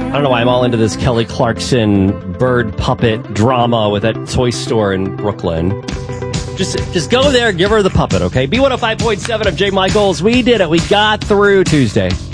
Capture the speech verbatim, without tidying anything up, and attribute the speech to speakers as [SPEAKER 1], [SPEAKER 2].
[SPEAKER 1] I don't know why I'm all into this Kelly Clarkson bird puppet drama with that toy store in Brooklyn. Just just go there, give her the puppet, okay? B one oh five point seven, I'm Jay Michaels. We did it. We got through Tuesday.